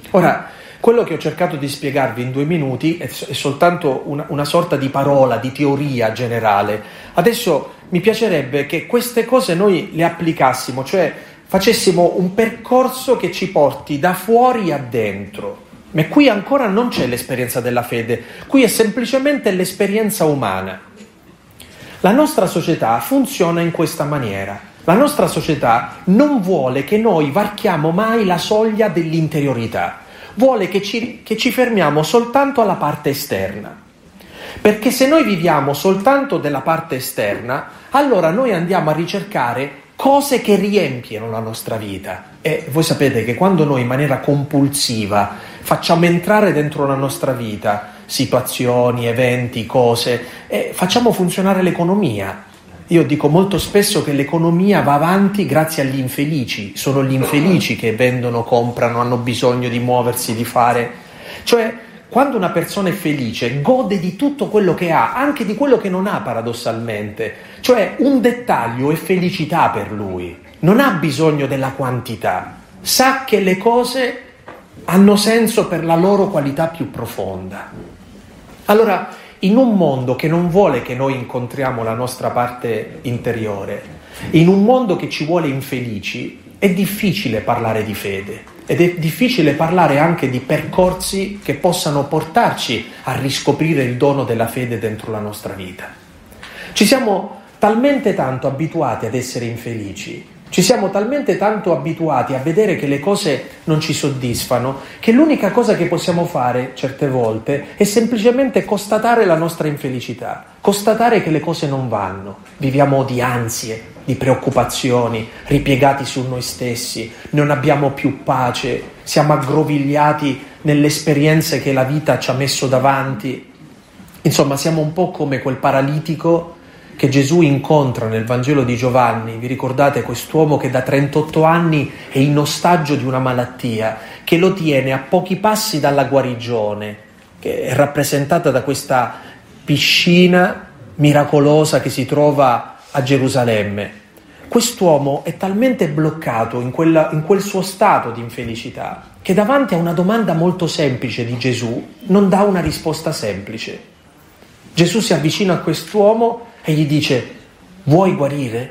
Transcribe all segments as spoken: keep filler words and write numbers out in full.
Ora, quello che ho cercato di spiegarvi in due minuti è, è soltanto una, una sorta di parola, di teoria generale. Adesso mi piacerebbe che queste cose noi le applicassimo, cioè facessimo un percorso che ci porti da fuori a dentro. Ma qui ancora non c'è l'esperienza della fede, qui è semplicemente l'esperienza umana. La nostra società funziona in questa maniera. La nostra società non vuole che noi varchiamo mai la soglia dell'interiorità, vuole che ci, che ci fermiamo soltanto alla parte esterna. Perché se noi viviamo soltanto della parte esterna, allora noi andiamo a ricercare cose che riempiono la nostra vita. E voi sapete che quando noi in maniera compulsiva facciamo entrare dentro la nostra vita situazioni, eventi, cose, e facciamo funzionare l'economia. Io dico molto spesso che l'economia va avanti grazie agli infelici, sono gli infelici che vendono, comprano, hanno bisogno di muoversi, di fare. Cioè, quando una persona è felice, gode di tutto quello che ha, anche di quello che non ha paradossalmente. Cioè, un dettaglio è felicità per lui, non ha bisogno della quantità, sa che le cose hanno senso per la loro qualità più profonda. Allora, in un mondo che non vuole che noi incontriamo la nostra parte interiore, in un mondo che ci vuole infelici, è difficile parlare di fede ed è difficile parlare anche di percorsi che possano portarci a riscoprire il dono della fede dentro la nostra vita. Ci siamo talmente tanto abituati ad essere infelici, ci siamo talmente tanto abituati a vedere che le cose non ci soddisfano, che l'unica cosa che possiamo fare certe volte è semplicemente constatare la nostra infelicità, constatare che le cose non vanno. Viviamo di ansie, di preoccupazioni, ripiegati su noi stessi, non abbiamo più pace, siamo aggrovigliati nelle esperienze che la vita ci ha messo davanti. Insomma, siamo un po' come quel paralitico che Gesù incontra nel Vangelo di Giovanni. Vi ricordate quest'uomo che da trentotto anni è in ostaggio di una malattia, che lo tiene a pochi passi dalla guarigione, che è rappresentata da questa piscina miracolosa che si trova a Gerusalemme. Quest'uomo è talmente bloccato in, quella, in quel suo stato di infelicità che davanti a una domanda molto semplice di Gesù non dà una risposta semplice. Gesù si avvicina a quest'uomo e gli dice: vuoi guarire?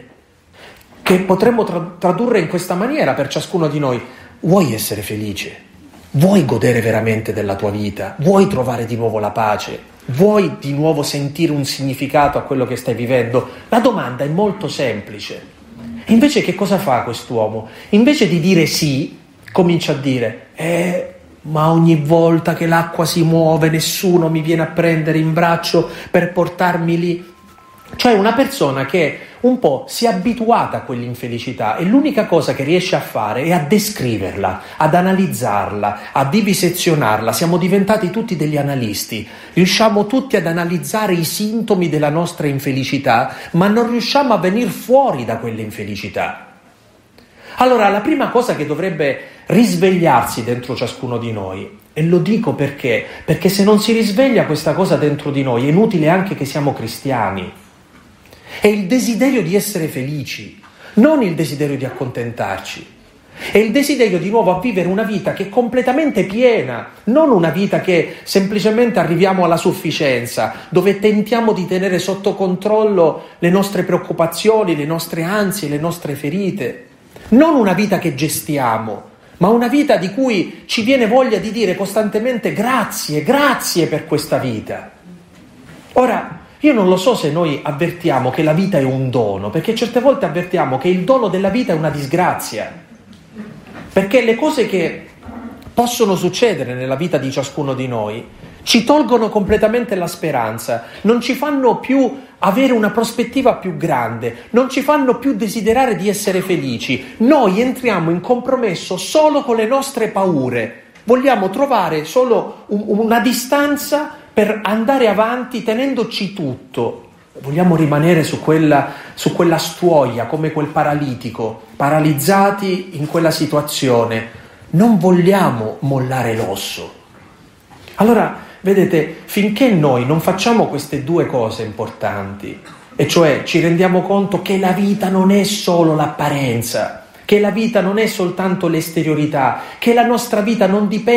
Che potremmo tra- tradurre in questa maniera per ciascuno di noi: vuoi essere felice? Vuoi godere veramente della tua vita? Vuoi trovare di nuovo la pace? Vuoi di nuovo sentire un significato a quello che stai vivendo? La domanda è molto semplice. E invece che cosa fa quest'uomo? Invece di dire sì, comincia a dire: eh, ma ogni volta che l'acqua si muove nessuno mi viene a prendere in braccio per portarmi lì. Cioè una persona che un po' si è abituata a quell'infelicità e l'unica cosa che riesce a fare è a descriverla, ad analizzarla, a vivisezionarla. Siamo diventati tutti degli analisti, riusciamo tutti ad analizzare i sintomi della nostra infelicità, ma non riusciamo a venire fuori da quell'infelicità. Allora la prima cosa che dovrebbe risvegliarsi dentro ciascuno di noi, e lo dico perché, perché se non si risveglia questa cosa dentro di noi è inutile anche che siamo cristiani. È il desiderio di essere felici, non il desiderio di accontentarci. È il desiderio di nuovo a vivere una vita che è completamente piena, non una vita che semplicemente arriviamo alla sufficienza, dove tentiamo di tenere sotto controllo le nostre preoccupazioni, le nostre ansie, le nostre ferite. Non una vita che gestiamo, ma una vita di cui ci viene voglia di dire costantemente grazie, grazie per questa vita. Ora, io non lo so se noi avvertiamo che la vita è un dono, perché certe volte avvertiamo che il dono della vita è una disgrazia, perché le cose che possono succedere nella vita di ciascuno di noi ci tolgono completamente la speranza, non ci fanno più avere una prospettiva più grande, non ci fanno più desiderare di essere felici. Noi entriamo in compromesso solo con le nostre paure, vogliamo trovare solo un, una distanza per andare avanti tenendoci tutto. Vogliamo rimanere su quella, su quella stuoia come quel paralitico, paralizzati in quella situazione. Non vogliamo mollare l'osso. Allora, vedete, finché noi non facciamo queste due cose importanti, e cioè ci rendiamo conto che la vita non è solo l'apparenza, che la vita non è soltanto l'esteriorità, che la nostra vita non dipende